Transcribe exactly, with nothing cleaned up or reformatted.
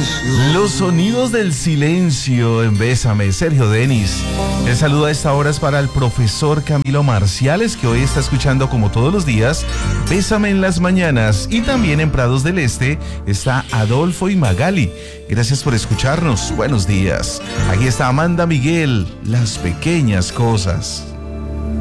Los sonidos del silencio en Bésame, Sergio Denis. El saludo a esta hora es para el profesor Camilo Marciales, que hoy está escuchando como todos los días Bésame en las mañanas. Y también en Prados del Este está Adolfo y Magali. Gracias por escucharnos. Buenos días. Aquí está Amanda Miguel, Las pequeñas cosas.